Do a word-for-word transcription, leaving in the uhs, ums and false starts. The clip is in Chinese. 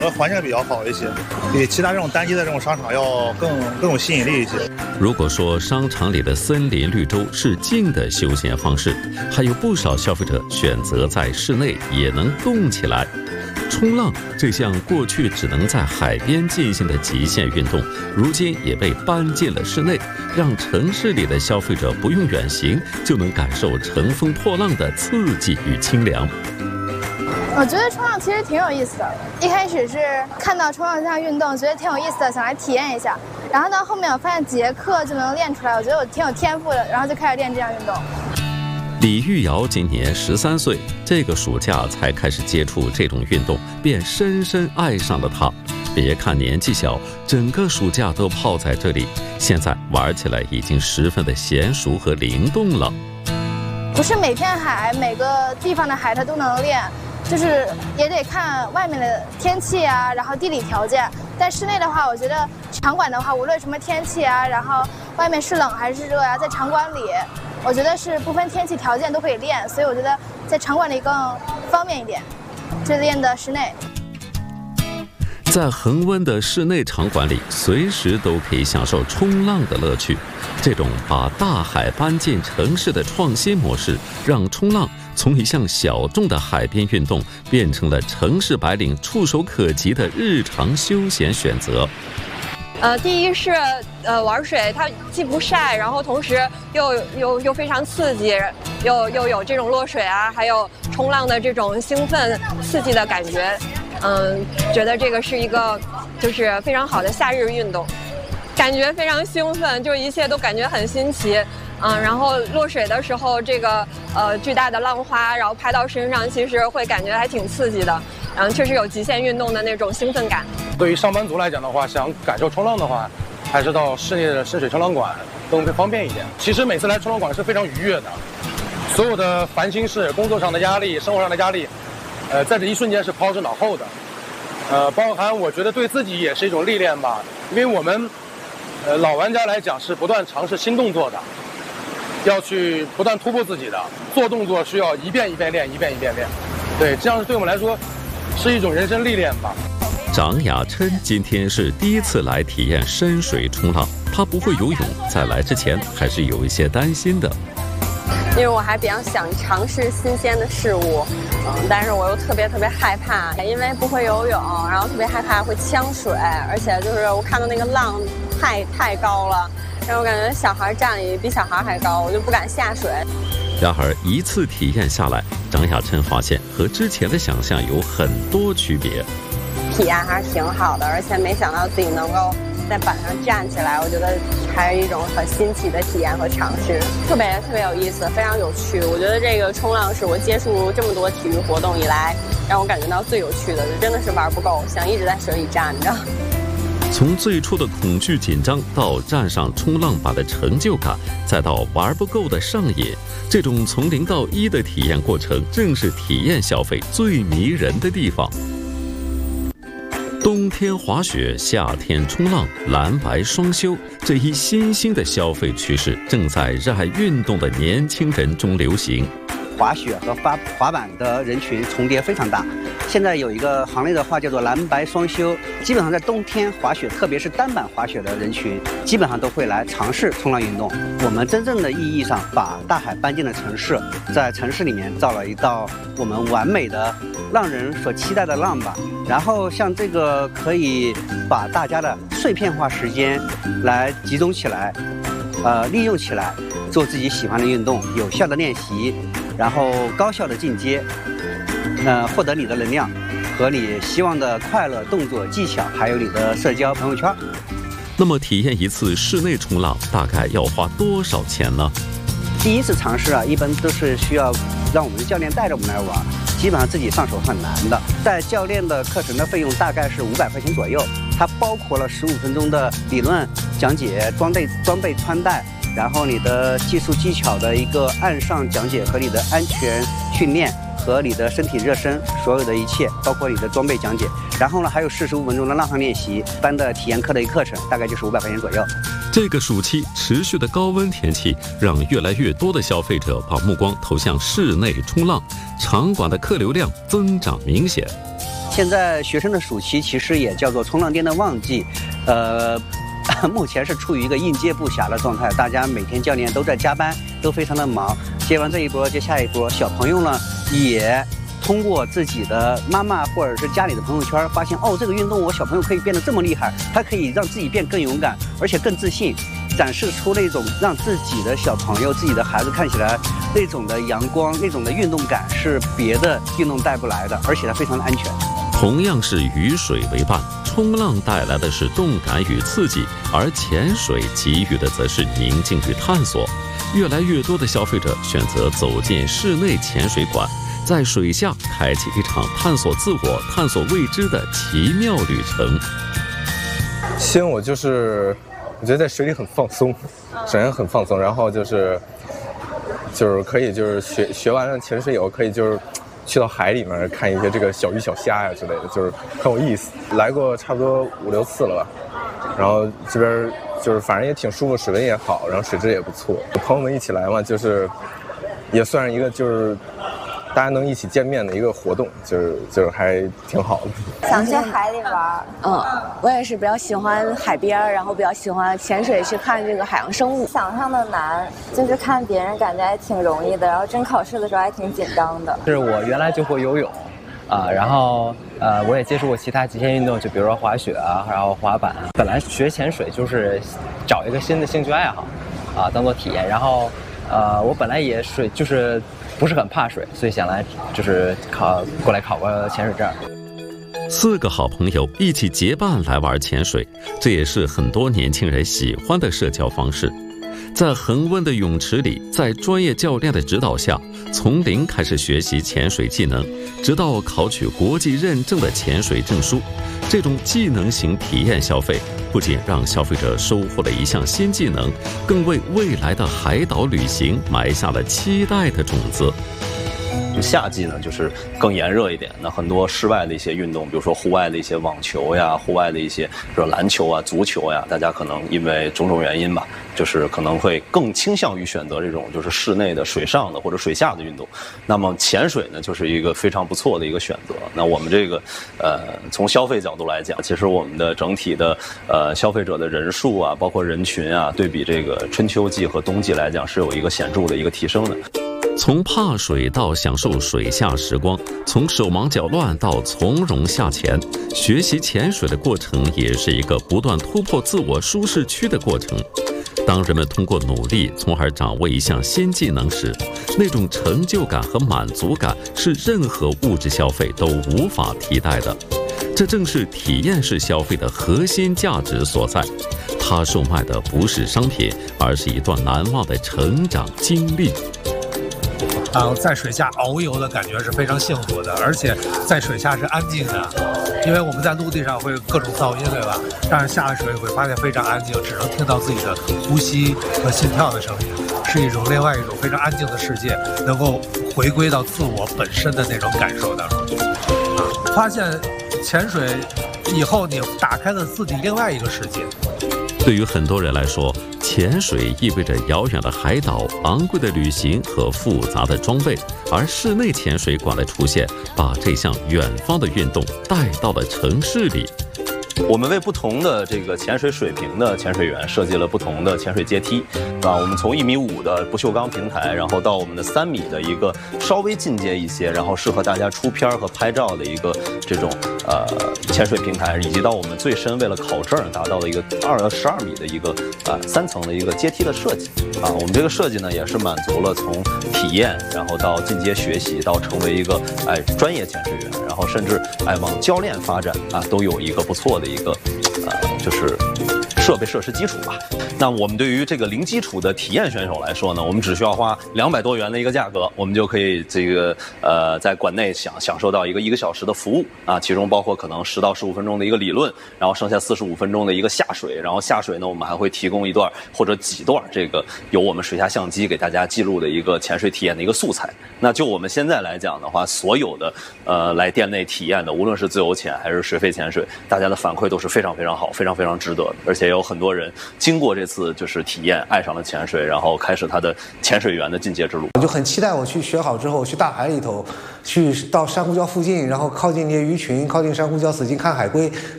呃，环境比较好一些，比其他这种单一的这种商场要更更有吸引力一些。 如果说商场里的森林绿洲是静的休闲方式，还有不少消费者选择在室内也能动起来。冲浪这项过去只能在海边进行的极限运动，如今也被搬进了室内，让城市里的消费者不用远行就能感受乘风破浪的刺激与清凉。 我觉得冲浪其实挺有意思的，一开始是看到冲浪这项运动，觉得挺有意思的，想来体验一下。然后到后面我发现节课就能练出来，我觉得我挺有天赋的，然后就开始练这项运动。 李玉瑶今年十三岁，这个暑假才开始接触这种运动，便深深爱上了它。别看年纪小，整个暑假都泡在这里，现在玩起来已经十分的娴熟和灵动了。 不是每片海、每个地方的海它都能练，就是也得看外面的天气啊，然后地理条件。在室内的话，我觉得场馆的话，无论什么天气啊，然后外面是冷还是热啊，在场馆里，我觉得是不分天气条件都可以练，所以我觉得在场馆里更方便一点，就练的室内。 在恒温的室内场馆里，随时都可以享受冲浪的乐趣。这种把大海搬进城市的创新模式，让冲浪从一项小众的海边运动，变成了城市白领触手可及的日常休闲选择。 呃，第一是呃玩水，它既不晒，然后同时又又又非常刺激，又又有这种落水啊，还有冲浪的这种兴奋刺激的感觉。嗯，觉得这个是一个就是非常好的夏日运动，感觉非常兴奋，就一切都感觉很新奇。嗯，然后落水的时候，这个呃巨大的浪花，然后拍到身上，其实会感觉还挺刺激的。然后确实有极限运动的那种兴奋感。 对于上班族来讲的话，想感受冲浪的话，还是到室内的深水冲浪馆更方便一点。其实每次来冲浪馆是非常愉悦的，所有的烦心事、工作上的压力、生活上的压力，呃，在这一瞬间是抛之脑后的。呃，包含我觉得对自己也是一种历练吧，因为我们，呃，老玩家来讲是不断尝试新动作的，要去不断突破自己的，做动作需要一遍一遍练，一遍一遍练，对，这样对我们来说是一种人生历练吧。 张雅琛今天是第一次来体验深水冲浪，她不会游泳，在来之前还是有一些担心的。 因为我还比较想尝试新鲜的事物，嗯，但是我又特别特别害怕，因为不会游泳，然后特别害怕会呛水，而且就是我看到那个浪太太高了，让我感觉小孩站里比小孩还高，我就不敢下水。 然而一次体验下来，张雅琛发现和之前的想象有很多区别。 体验还是挺好的，而且没想到自己能够在板上站起来，我觉得还是一种很新奇的体验和尝试，特别特别有意思，非常有趣。我觉得这个冲浪是我接触这么多体育活动以来，让我感觉到最有趣的，真的是玩不够，想一直在水里站着。 从最初的恐惧紧张到站上冲浪板的成就感，再到玩不够的上瘾，这种从零到一的体验过程，正是体验消费最迷人的地方。冬天滑雪，夏天冲浪，蓝白双修，这一新兴的消费趋势正在热爱运动的年轻人中流行。 滑雪和滑滑板的人群重叠非常大。现在有一个行内的话叫做蓝白双修，基本上在冬天滑雪，特别是单板滑雪的人群，基本上都会来尝试冲浪运动。我们真正的意义上把大海搬进了城市，在城市里面造了一道我们完美的让人所期待的浪板。然后像这个可以把大家的碎片化时间来集中起来，呃，利用起来，做自己喜欢的运动，有效的练习，然后高效的进阶，呃，获得你的能量和你希望的快乐动作技巧，还有你的社交朋友圈。 那么体验一次室内冲浪大概要花多少钱呢？ 第一次尝试啊，一般都是需要让我们的教练带着我们来玩，基本上自己上手很难的。带教练的课程的费用大概是五百块钱左右，它包括了十五分钟的理论讲解、装备装备穿戴，然后你的技术技巧的一个岸上讲解和你的安全训练和你的身体热身，所有的一切，包括你的装备讲解。然后呢，还有四十五分钟的浪上练习班的体验课的一个课程，大概就是五百块钱左右。 这个暑期持续的高温天气，让越来越多的消费者把目光投向室内冲浪，场馆的客流量增长明显。 现在学生的暑期其实也叫做冲浪店的旺季，呃，目前是处于一个应接不暇的状态，大家每天教练都在加班，都非常的忙，接完这一波接下一波，小朋友呢也通过自己的妈妈或者是家里的朋友圈，发现哦，这个运动我小朋友可以变得这么厉害，他可以让自己变更勇敢，而且更自信，展示出那种让自己的小朋友、自己的孩子看起来那种的阳光、那种的运动感是别的运动带不来的，而且它非常的安全。 同样是与水为伴，冲浪带来的是动感与刺激，而潜水给予的则是宁静与探索。越来越多的消费者选择走进室内潜水馆，在水下开启一场探索自我、探索未知的奇妙旅程。 吸引我就是，我觉得在水里很放松，首先很放松，然后就是，就是可以就是学学完了潜水以后，可以就是去到海里面看一些这个小鱼小虾呀之类的，就是很有意思。来过差不多五六次了吧，然后这边就是反正也挺舒服，水温也好，然后水质也不错。朋友们一起来嘛，就是也算是一个就是大家能一起见面的一个活动，就是就是还挺好的。 想去海里玩， 嗯，我也是比较喜欢海边，然后比较喜欢潜水去看这个海洋生物。 想象的难，就是看别人感觉还挺容易的，然后真考试的时候还挺紧张的。 是我原来就会游泳，啊，然后呃我也接触过其他极限运动，就比如说滑雪啊，然后滑板。本来学潜水就是找一个新的兴趣爱好，啊，当做体验。然后呃我本来也水就是不是很怕水，所以想来就是考过来考个潜水证。 四个好朋友一起结伴来玩潜水，这也是很多年轻人喜欢的社交方式。在恒温的泳池里，在专业教练的指导下，从零开始学习潜水技能，直到考取国际认证的潜水证书。这种技能型体验消费，不仅让消费者收获了一项新技能，更为未来的海岛旅行埋下了期待的种子。 夏季呢，就是更炎热一点。那很多室外的一些运动，比如说户外的一些网球呀，户外的一些，比如说篮球啊、足球呀，大家可能因为种种原因吧，就是可能会更倾向于选择这种就是室内的、水上的或者水下的运动。那么潜水呢，就是一个非常不错的一个选择。那我们这个，呃，从消费角度来讲，其实我们的整体的呃消费者的人数啊，包括人群啊，对比这个春秋季和冬季来讲，是有一个显著的一个提升的。 从怕水到享受水下时光，从手忙脚乱到从容下潜，学习潜水的过程也是一个不断突破自我舒适区的过程。当人们通过努力从而掌握一项新技能时，那种成就感和满足感是任何物质消费都无法替代的。这正是体验式消费的核心价值所在。它售卖的不是商品，而是一段难忘的成长经历。 啊，在水下遨游的感觉是非常幸福的，而且在水下是安静的，因为我们在陆地上会各种噪音，对吧？但是下了水会发现非常安静，只能听到自己的呼吸和心跳的声音，是一种另外一种非常安静的世界，能够回归到自我本身的那种感受当中去。啊，发现潜水以后，你打开了自己另外一个世界。 对于很多人来说，潜水意味着遥远的海岛、昂贵的旅行和复杂的装备，而室内潜水馆的出现，把这项远方的运动带到了城市里。 我们为不同的这个潜水水平的潜水员设计了不同的潜水阶梯，啊，我们从一米五的不锈钢平台，然后到我们的三米的一个稍微进阶一些，然后适合大家出片和拍照的一个这种呃潜水平台，以及到我们最深为了考证达到了一个二十二米的一个啊、呃、三层的一个阶梯的设计啊。我们这个设计呢，也是满足了从体验，然后到进阶学习，到成为一个哎专业潜水员，然后甚至哎往教练发展啊，都有一个不错的一个呃就是设备设施基础吧。那我们对于这个零基础的体验选手来说呢，我们只需要花两百多元的一个价格，我们就可以这个呃在馆内享享受到一个一个小时的服务啊，其中包括可能十到十五分钟的一个理论，然后剩下四十五分钟的一个下水，然后下水呢，我们还会提供一段或者几段这个由我们水下相机给大家记录的一个潜水体验的一个素材。那就我们现在来讲的话，所有的呃来店内体验的，无论是自由潜还是水肺潜水，大家的反馈都是非常非常好，非常非常值得的，而且有很多人经过这次就是体验，爱上了潜水，然后开始他的潜水员的进阶之路。 我就很期待我去学好之后，去大海里头，去到珊瑚礁附近，然后靠近那些鱼群，靠近珊瑚礁，仔细看海龟，